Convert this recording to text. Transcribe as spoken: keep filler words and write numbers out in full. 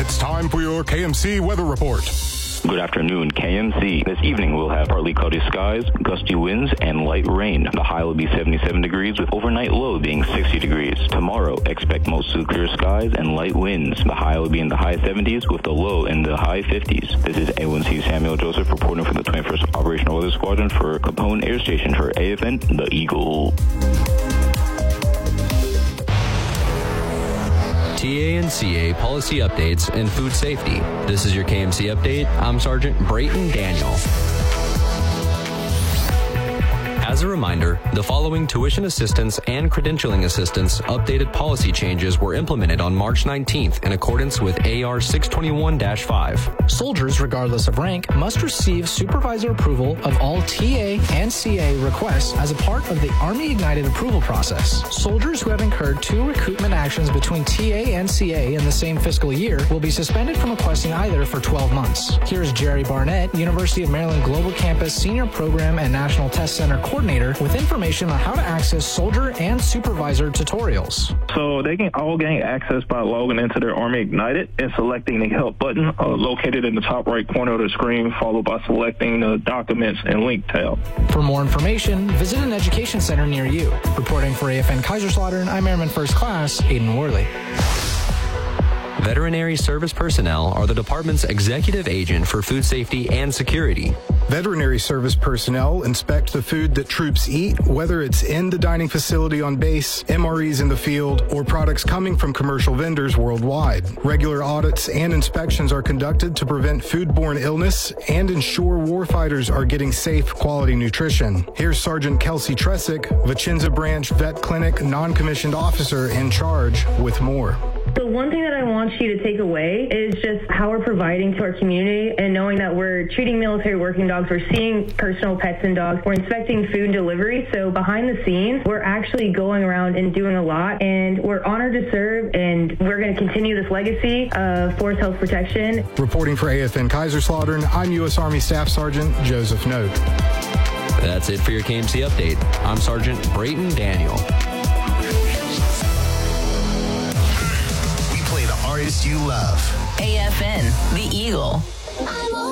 It's time for your K M C weather report. Good afternoon, K M C. This evening we'll have partly cloudy skies, gusty winds, and light rain. The high will be seventy-seven degrees with overnight low being sixty degrees. Tomorrow, expect mostly clear skies and light winds. The high will be in the high seventies with the low in the high fifties. This is A one C Samuel Joseph reporting from the twenty-first Operational Weather Squadron for Capone Air Station for A F N, The Eagle. T A N C A policy updates and food safety. This is your K M C update. I'm Sergeant Brayton Daniel. As a reminder, the following tuition assistance and credentialing assistance updated policy changes were implemented on March nineteenth in accordance with A R six twenty-one dash five. Soldiers, regardless of rank, must receive supervisor approval of all T A and C A requests as a part of the Army Ignited approval process. Soldiers who have incurred two recruitment actions between T A and C A in the same fiscal year will be suspended from requesting either for twelve months. Here's Jerry Barnett, University of Maryland Global Campus Senior Program and National Test Center Coordinator, with information on how to access soldier and supervisor tutorials. So they can all gain access by logging into their Army Ignited and selecting the help button uh, located in the top right corner of the screen, followed by selecting the documents and link tab. For more information, visit an education center near you. Reporting for A F N Kaiserslautern, I'm Airman First Class Aiden Worley. Veterinary service personnel are the department's executive agent for food safety and security. Veterinary service personnel inspect the food that troops eat, whether it's in the dining facility on base, M R Es in the field, or products coming from commercial vendors worldwide. Regular audits and inspections are conducted to prevent foodborne illness and ensure warfighters are getting safe, quality nutrition. Here's Sergeant Kelsey Tresick, Vicenza Branch Vet Clinic non-commissioned officer in charge, with more. So one thing that I want you to take away is just how we're providing to our community and knowing that we're treating military working dogs, we're seeing personal pets and dogs, we're inspecting food and delivery. So behind the scenes, we're actually going around and doing a lot, and we're honored to serve, and we're going to continue this legacy of Force Health Protection. Reporting for A F N Kaiserslautern, I'm U S Army Staff Sergeant Joseph Note. That's it for your K M C update. I'm Sergeant Brayton Daniel. Artists you love. A F N, The Eagle.